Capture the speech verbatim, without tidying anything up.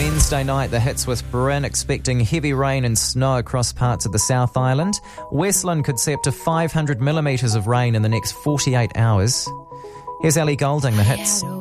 Wednesday night, the hits with Bryn, expecting heavy rain and snow across parts of the South Island. Westland could see up to five hundred millimetres of rain in the next forty-eight hours. Here's Ellie Goulding, the hits.